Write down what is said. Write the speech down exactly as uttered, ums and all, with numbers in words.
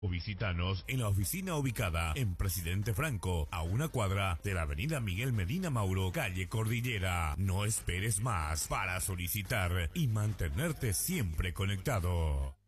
O visítanos en la oficina ubicada en Presidente Franco, a una cuadra de la avenida Miguel Medina Mauro, calle Cordillera. No esperes más para solicitar y mantenerte siempre conectado.